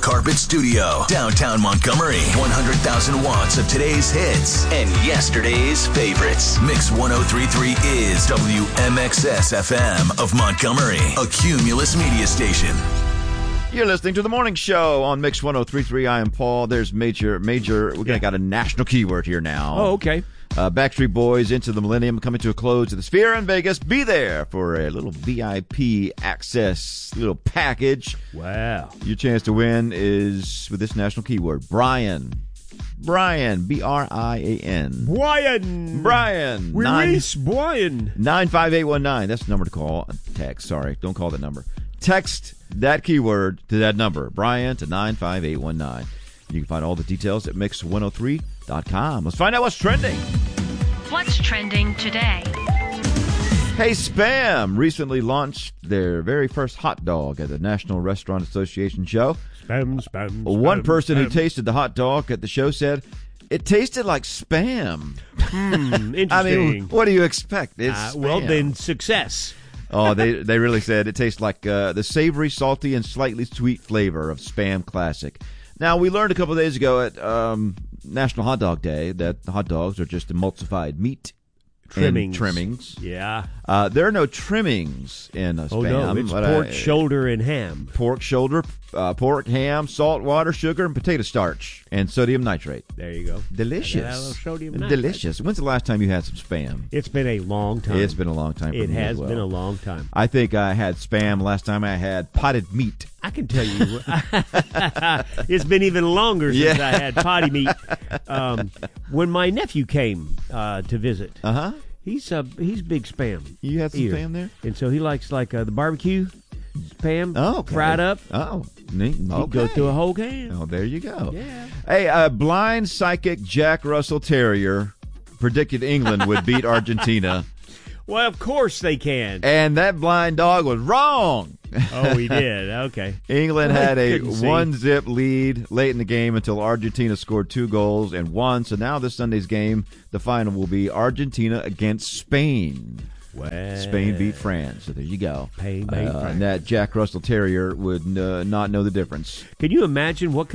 carpet studio, downtown Montgomery. 100,000 watts of today's hits and yesterday's favorites. Mix 103.3 is WMXS FM of Montgomery, a Cumulus media station. You're listening to The Morning Show on Mix 103.3. I am Paul. There's Major. We're got a national keyword here now. Oh, okay. Backstreet Boys, Into the Millennium, coming to a close at the Sphere in Vegas. Be there for a little VIP access little package. Wow. Your chance to win is with this national keyword, Brian. Brian, B-R-I-A-N. Brian. Release Brian. 95819. That's the number to call. Text, sorry. Don't call that number. Text that keyword to that number, Brian, to 95819. You can find all the details at mix103.com. Let's find out what's trending. What's trending today? Hey, Spam recently launched their very first hot dog at the National Restaurant Association show. Spam. One person who tasted the hot dog at the show said it tasted like Spam. Interesting. I mean, what do you expect? It's Spam. Well, then success. Oh, they really said it tastes like the savory, salty, and slightly sweet flavor of Spam Classic. Now, we learned a couple of days ago at National Hot Dog Day that the hot dogs are just emulsified meat trimmings. Yeah. There are no trimmings in Spam. Oh, no, it's pork shoulder and ham. Pork shoulder, pork, ham, salt, water, sugar, and potato starch, and sodium nitrate. There you go. Delicious. Sodium nitrate. Delicious. When's the last time you had some Spam? It's been a long time. It's been a long time for me It has as well. been a long time. I think I had Spam last time I had potted meat. I can tell you, it's been even longer since I had potty meat. When my nephew came to visit, he's big Spam. You had some Spam there, and so he likes the barbecue Spam, okay. fried up. Oh, neat. He'd Okay. go through a whole can. Oh, there you go. Yeah. Hey, a blind psychic Jack Russell Terrier predicted England would beat Argentina. Well, of course they can. And that blind dog was wrong. Oh, he did. Okay. England had a Couldn't see. 1-zip lead late in the game until Argentina scored 2 goals and won. So now this Sunday's game, the final will be Argentina against Spain. Well, Spain beat France. So there you go. Spain beat France. And that Jack Russell Terrier would not know the difference. Can you imagine what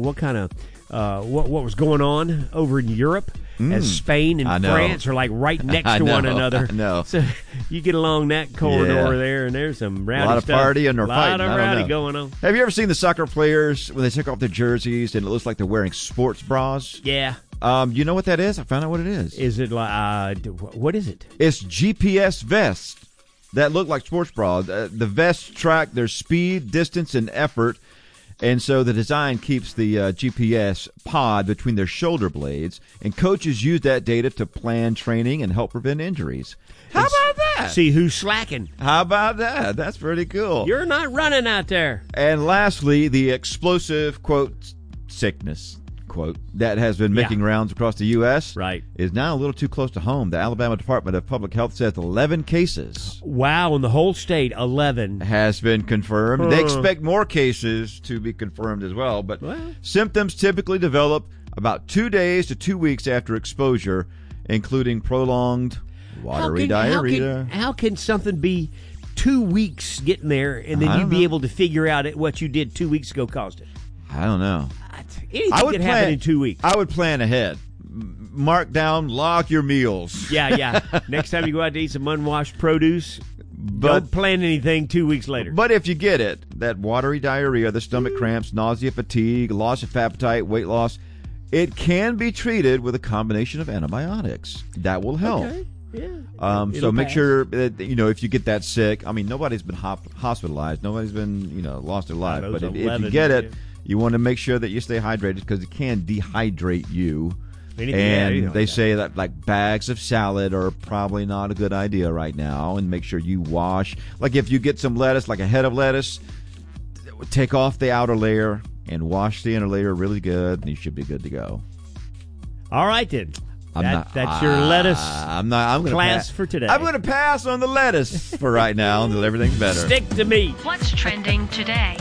was going on over in Europe as Spain and France are like right next to one another? I know. So you get along that corridor there, and there's some rowdy stuff. A lot of partying or fighting. A lot of rowdy going on. Have you ever seen the soccer players when they take off their jerseys and it looks like they're wearing sports bras? Yeah. You know what that is? I found out what it is. Is it like what is it? It's GPS vests that look like sports bras. The vests track their speed, distance, and effort. And so the design keeps the GPS pod between their shoulder blades, and coaches use that data to plan training and help prevent injuries. How about that? See who's slacking. How about that? That's pretty cool. You're not running out there. And lastly, the explosive, quote, sickness, quote, that has been making rounds across the U.S. is now a little too close to home. The Alabama Department of Public Health says 11 cases. Wow, in the whole state, 11. Has been confirmed. They expect more cases to be confirmed as well, but symptoms typically develop about 2 days to 2 weeks after exposure, including prolonged watery diarrhea. How can something be 2 weeks getting there, and then you'd be able to figure out what you did 2 weeks ago caused it? I don't know. Anything could happen in 2 weeks. I would plan ahead. Mark down, log your meals. Yeah. Next time you go out to eat some unwashed produce, don't plan anything 2 weeks later. But if you get it, that watery diarrhea, the stomach cramps, nausea, fatigue, loss of appetite, weight loss, it can be treated with a combination of antibiotics. That will help. Okay. Yeah. So make sure that, if you get that sick, I mean, nobody's been hospitalized. Nobody's been, lost their life. But if you get it, you want to make sure that you stay hydrated because it can dehydrate you. And they say that like bags of salad are probably not a good idea right now. And make sure you wash. Like if you get some lettuce, like a head of lettuce, take off the outer layer and wash the inner layer really good, and you should be good to go. All right, then. That's your lettuce class for today. I'm going to pass on the lettuce for right now until everything's better. Stick to meat. What's trending today?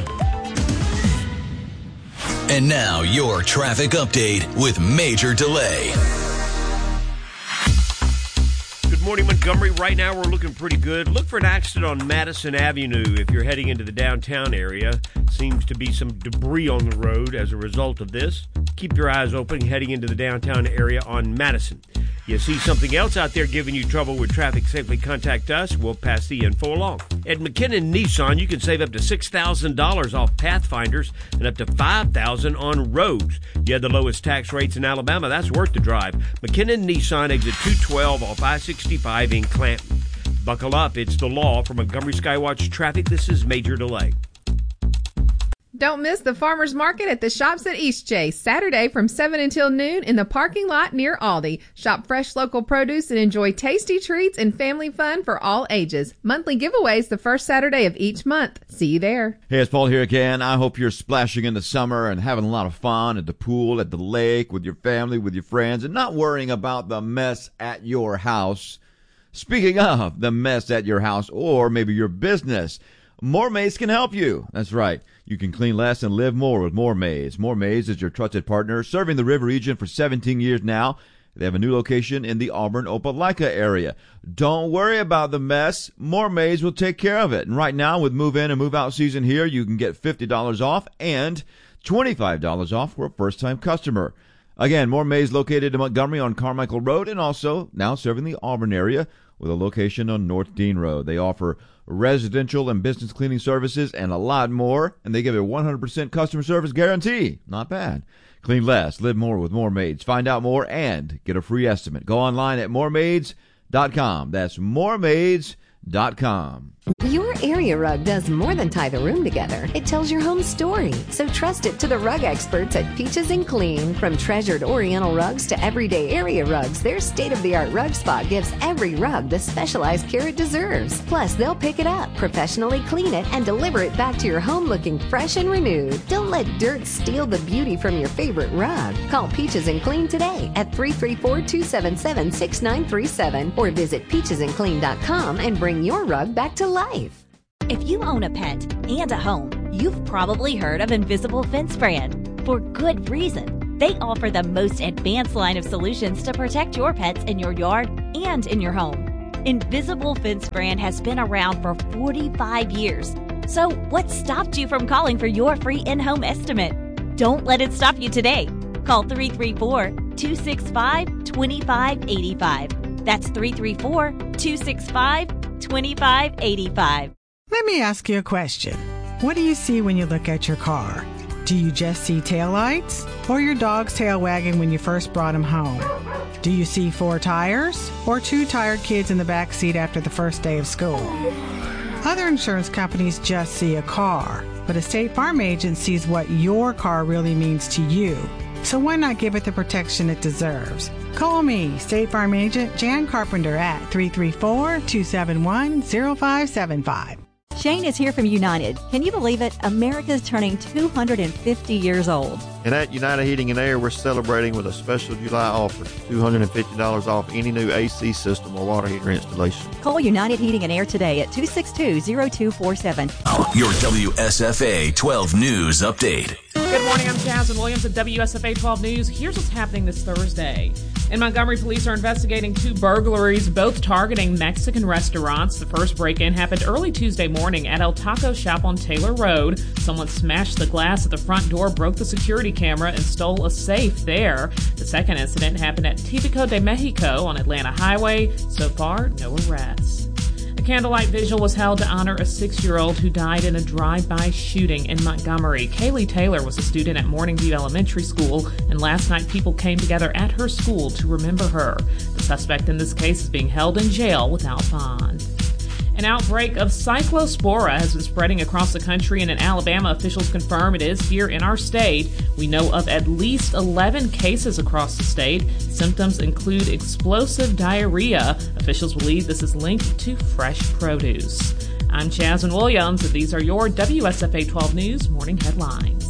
And now your traffic update with Major Delay. Good morning, Montgomery. Right now, we're looking pretty good. Look for an accident on Madison Avenue if you're heading into the downtown area. Seems to be some debris on the road as a result of this. Keep your eyes open heading into the downtown area on Madison. You see something else out there giving you trouble with traffic, safely contact us. We'll pass the info along. At McKinnon Nissan, you can save up to $6,000 off Pathfinders and up to $5,000 on Rogues. You have the lowest tax rates in Alabama. That's worth the drive. McKinnon Nissan, exit 212 off I-65 in Clanton. Buckle up. It's the law. For Montgomery Skywatch Traffic, this is Major Delay. Don't miss the Farmers Market at the Shops at Eastchase, Saturday from 7 until noon in the parking lot near Aldi. Shop fresh local produce and enjoy tasty treats and family fun for all ages. Monthly giveaways the first Saturday of each month. See you there. Hey, it's Paul here again. I hope you're splashing in the summer and having a lot of fun at the pool, at the lake, with your family, with your friends, and not worrying about the mess at your house. Speaking of the mess at your house or maybe your business, More Maize can help you. That's right. You can clean less and live more with More Maize. More Maize is your trusted partner, serving the River region for 17 years now. They have a new location in the Auburn-Opelika area. Don't worry about the mess. More Maize will take care of it. And right now, with move-in and move-out season here, you can get $50 off and $25 off for a first-time customer. Again, More Maize located in Montgomery on Carmichael Road and also now serving the Auburn area with a location on North Dean Road. They offer residential and business cleaning services and a lot more, and they give a 100% customer service guarantee. Not bad. Clean less, live more with More Maize. Find out more and get a free estimate. Go online at moremaize.com. That's moremaize.com. Your area rug does more than tie the room together. It tells your home story. So trust it to the rug experts at Peaches and Clean. From treasured Oriental rugs to everyday area rugs, their state-of-the-art rug spot gives every rug the specialized care it deserves. Plus, they'll pick it up, professionally clean it, and deliver it back to your home looking fresh and renewed. Don't let dirt steal the beauty from your favorite rug. Call Peaches and Clean today at 334-277-6937 or visit peachesandclean.com and bring your rug back to life. If you own a pet and a home, you've probably heard of Invisible Fence Brand. For good reason. They offer the most advanced line of solutions to protect your pets in your yard and in your home. Invisible Fence Brand has been around for 45 years. So what stopped you from calling for your free in-home estimate? Don't let it stop you today. Call 334-265-2585. That's 334-265-2585. Let me ask you a question. What do you see when you look at your car? Do you just see taillights or your dog's tail wagging when you first brought him home? Do you see 4 tires or 2 tired kids in the back seat after the first day of school? Other insurance companies just see a car, but a State Farm agent sees what your car really means to you. So why not give it the protection it deserves? Call me, State Farm agent Jan Carpenter at 334-271-0575. Shane is here from United. Can you believe it? America's turning 250 years old. And at United Heating and Air, we're celebrating with a special July offer, $250 off any new AC system or water heater installation. Call United Heating and Air today at 262-0247. Your WSFA 12 News Update. Good morning, I'm Jasmine Williams at WSFA 12 News. Here's what's happening this Thursday. In Montgomery, police are investigating 2 burglaries, both targeting Mexican restaurants. The first break-in happened early Tuesday morning at El Taco Shop on Taylor Road. Someone smashed the glass at the front door, broke the security camera, and stole a safe there. The second incident happened at Tipico de Mexico on Atlanta Highway. So far, no arrests. A candlelight vigil was held to honor a 6-year-old who died in a drive-by shooting in Montgomery. Kaylee Taylor was a student at Morning View Elementary School, and last night people came together at her school to remember her. The suspect in this case is being held in jail without bond. An outbreak of cyclospora has been spreading across the country, and in Alabama, officials confirm it is here in our state. We know of at least 11 cases across the state. Symptoms include explosive diarrhea. Officials believe this is linked to fresh produce. I'm Jasmine Williams, and these are your WSFA 12 News morning headlines.